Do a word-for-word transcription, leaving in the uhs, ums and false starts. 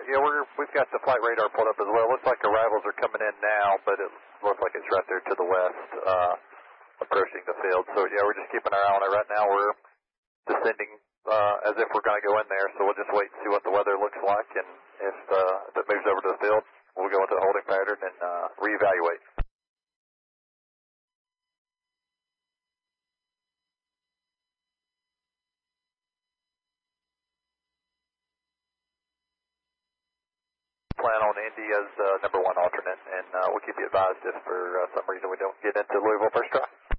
Yeah, we're, we've got the flight radar pulled up as well. Looks like arrivals are coming in now, but it looks like it's right there to the west, uh, approaching the field. So, yeah, we're just keeping our eye on it right now. We're descending uh, as if we're going to go in there, so we'll just wait and see what the weather looks like, and if, uh, if it moves over to the field, we'll go into the holding pattern and uh, reevaluate. Plan on Indy as uh, number one alternate, and uh, we'll keep you advised if for uh, some reason we don't get into Louisville first try.